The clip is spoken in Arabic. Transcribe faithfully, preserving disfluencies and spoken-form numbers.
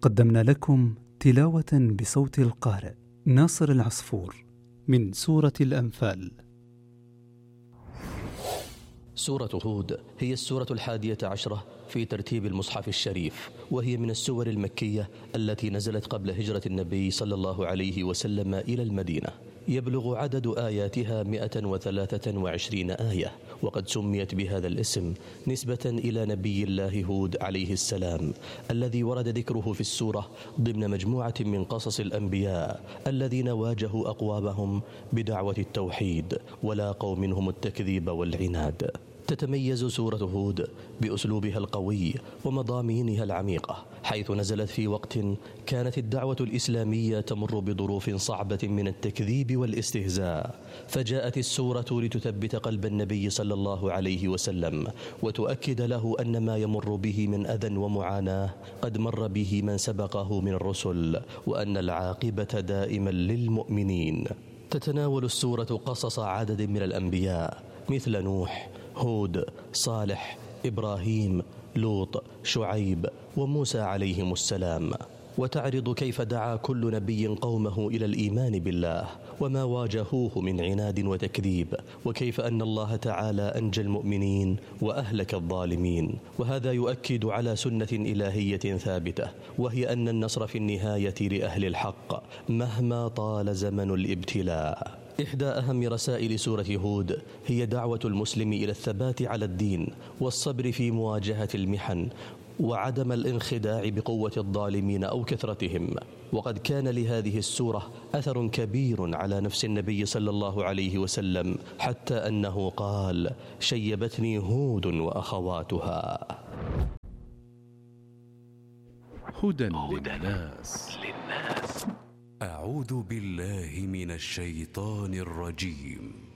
قدمنا لكم تلاوة بصوت القارئ ناصر العصفور من سورة الأنفال. سورة هود هي السورة الحادية عشرة في ترتيب المصحف الشريف، وهي من السور المكية التي نزلت قبل هجرة النبي صلى الله عليه وسلم إلى المدينة. يبلغ عدد آياتها مئة وثلاثة وعشرين آية، وقد سميت بهذا الاسم نسبة إلى نبي الله هود عليه السلام الذي ورد ذكره في السورة ضمن مجموعة من قصص الأنبياء الذين واجهوا أقوامهم بدعوة التوحيد ولاقوا منهم التكذيب والعناد. تتميز سورة هود بأسلوبها القوي ومضامينها العميقة، حيث نزلت في وقت كانت الدعوة الإسلامية تمر بظروف صعبة من التكذيب والاستهزاء، فجاءت السورة لتثبت قلب النبي صلى الله عليه وسلم وتؤكد له أن ما يمر به من أذى ومعاناة قد مر به من سبقه من الرسل، وأن العاقبة دائما للمؤمنين. تتناول السورة قصص عدد من الأنبياء مثل نوح، هود، صالح، إبراهيم، لوط، شعيب وموسى عليهم السلام، وتعرض كيف دعا كل نبي قومه إلى الإيمان بالله وما واجهوه من عناد وتكذيب، وكيف أن الله تعالى أنجى المؤمنين وأهلك الظالمين. وهذا يؤكد على سنة إلهية ثابتة، وهي أن النصر في النهاية لأهل الحق مهما طال زمن الابتلاء. إحدى أهم رسائل سورة هود هي دعوة المسلم إلى الثبات على الدين والصبر في مواجهة المحن وعدم الانخداع بقوة الظالمين أو كثرتهم. وقد كان لهذه السورة أثر كبير على نفس النبي صلى الله عليه وسلم، حتى أنه قال: شيبتني هود وأخواتها. هدى للناس. أعوذ بالله من الشيطان الرجيم.